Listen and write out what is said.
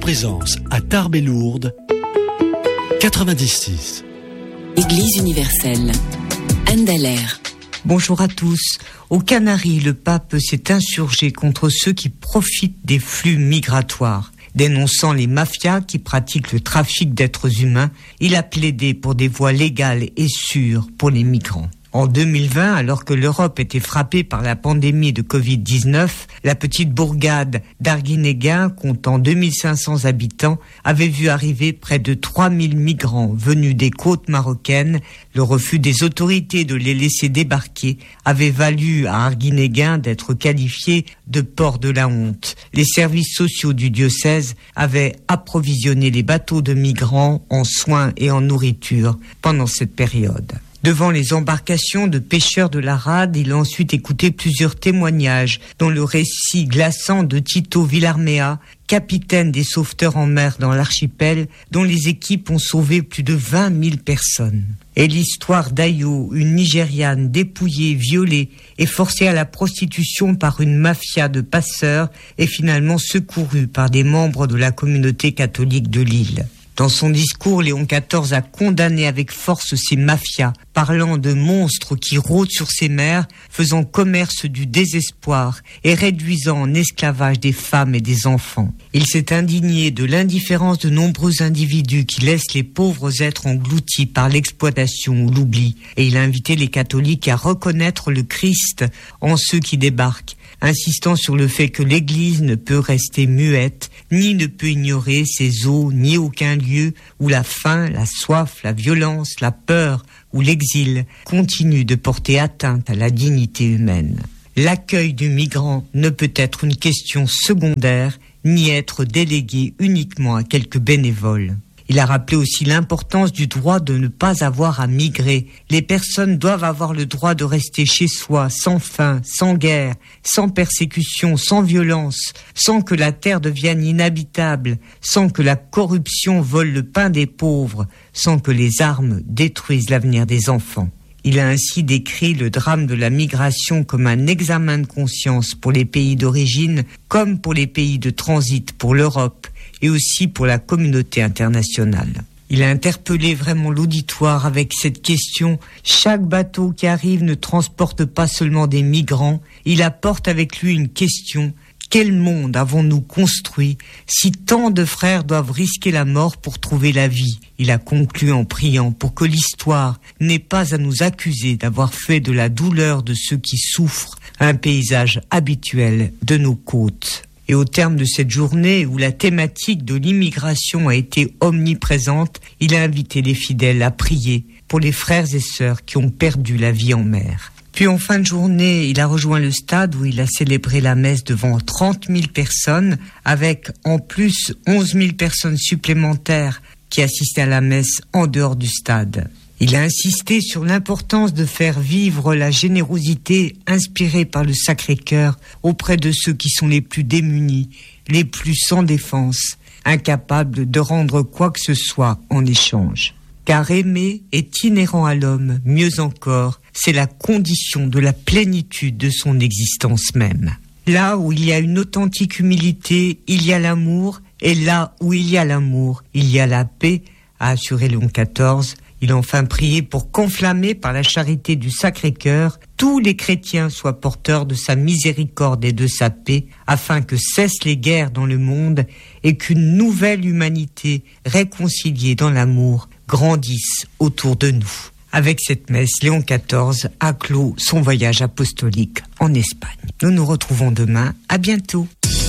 présence à Tarbes et Lourdes, 96. Église universelle, Anne Dallaire. Bonjour à tous. Aux Canaries, le pape s'est insurgé contre ceux qui profitent des flux migratoires. Dénonçant les mafias qui pratiquent le trafic d'êtres humains, il a plaidé pour des voies légales et sûres pour les migrants. En 2020, alors que l'Europe était frappée par la pandémie de Covid-19, la petite bourgade d'Arguinéguin, comptant 2500 habitants, avait vu arriver près de 3000 migrants venus des côtes marocaines. Le refus des autorités de les laisser débarquer avait valu à Arguinéguin d'être qualifié de port de la honte. Les services sociaux du diocèse avaient approvisionné les bateaux de migrants en soins et en nourriture pendant cette période. Devant les embarcations de pêcheurs de la rade, il a ensuite écouté plusieurs témoignages, dont le récit glaçant de Tito Villarmea, capitaine des sauveteurs en mer dans l'archipel, dont les équipes ont sauvé plus de 20 000 personnes. Et l'histoire d'Ayo, une Nigériane dépouillée, violée et forcée à la prostitution par une mafia de passeurs, est finalement secourue par des membres de la communauté catholique de l'île. Dans son discours, Léon XIV a condamné avec force ces mafias, parlant de monstres qui rôdent sur ces mers, faisant commerce du désespoir et réduisant en esclavage des femmes et des enfants. Il s'est indigné de l'indifférence de nombreux individus qui laissent les pauvres êtres engloutis par l'exploitation ou l'oubli, et il a invité les catholiques à reconnaître le Christ en ceux qui débarquent, insistant sur le fait que l'Église ne peut rester muette, ni ne peut ignorer ses eaux, ni aucun lieu où la faim, la soif, la violence, la peur ou l'exil continuent de porter atteinte à la dignité humaine. L'accueil du migrant ne peut être une question secondaire, ni être délégué uniquement à quelques bénévoles. Il a rappelé aussi l'importance du droit de ne pas avoir à migrer. Les personnes doivent avoir le droit de rester chez soi, sans faim, sans guerre, sans persécution, sans violence, sans que la terre devienne inhabitable, sans que la corruption vole le pain des pauvres, sans que les armes détruisent l'avenir des enfants. Il a ainsi décrit le drame de la migration comme un examen de conscience pour les pays d'origine, comme pour les pays de transit pour l'Europe, et aussi pour la communauté internationale. Il a interpellé vraiment l'auditoire avec cette question. Chaque bateau qui arrive ne transporte pas seulement des migrants, il apporte avec lui une question. Quel monde avons-nous construit si tant de frères doivent risquer la mort pour trouver la vie? Il a conclu en priant pour que l'histoire n'ait pas à nous accuser d'avoir fait de la douleur de ceux qui souffrent un paysage habituel de nos côtes. Et au terme de cette journée où la thématique de l'immigration a été omniprésente, il a invité les fidèles à prier pour les frères et sœurs qui ont perdu la vie en mer. Puis en fin de journée, il a rejoint le stade où il a célébré la messe devant 30 000 personnes, avec en plus 11 000 personnes supplémentaires qui assistaient à la messe en dehors du stade. Il a insisté sur l'importance de faire vivre la générosité inspirée par le Sacré-Cœur auprès de ceux qui sont les plus démunis, les plus sans défense, incapables de rendre quoi que ce soit en échange. Car aimer est inhérent à l'homme, mieux encore, c'est la condition de la plénitude de son existence même. Là où il y a une authentique humilité, il y a l'amour, et là où il y a l'amour, il y a la paix, a assuré Léon XIV. Il a enfin prié pour qu'enflammés par la charité du Sacré-Cœur, tous les chrétiens soient porteurs de sa miséricorde et de sa paix, afin que cessent les guerres dans le monde et qu'une nouvelle humanité réconciliée dans l'amour grandisse autour de nous. Avec cette messe, Léon XIV a clos son voyage apostolique en Espagne. Nous nous retrouvons demain. À bientôt.